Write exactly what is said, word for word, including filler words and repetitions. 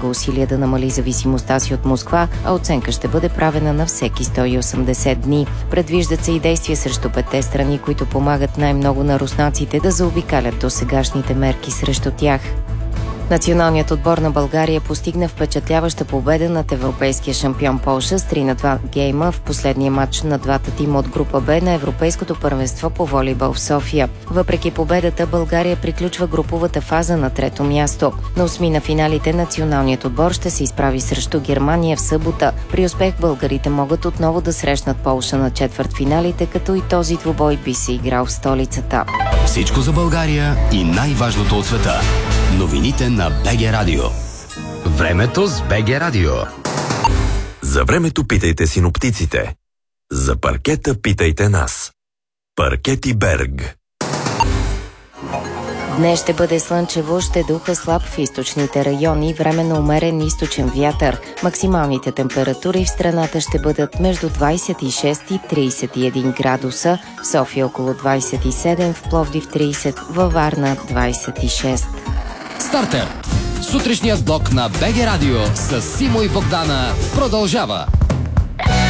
полага усилия да намали зависимостта си от Москва, а оценка ще бъде правена на всеки сто и осемдесет дни. Предвиждат се и действия срещу петте страни, които помагат най-много на руснаците да заобикалят досегашните мерки срещу тях. Националният отбор на България постигна впечатляваща победа над европейския шампион Полша с три на два гейма в последния матч на двата тима от група Б на Европейското първенство по волейбол в София. Въпреки победата, България приключва груповата фаза на трето място. На осми на финалите националният отбор ще се изправи срещу Германия в събота. При успех българите могат отново да срещнат Полша на четвъртфиналите, като и този двубой би се играл в столицата. Всичко за България и най-важното от света. Новините на БГ Радио. Времето с БГ Радио. За времето питайте синоптиците. За паркета питайте нас. Паркети Берг. Днес ще бъде слънчево, ще духа слаб в източните райони, временно умерен източен вятър. Максималните температури в страната ще бъдат между двадесет и шест и тридесет и един градуса, в София около двадесет и седем, в Пловдив тридесет, във Варна двадесет и шест. Стартер! Сутрешният блок на БГ Радио с Симо и Богдана продължава.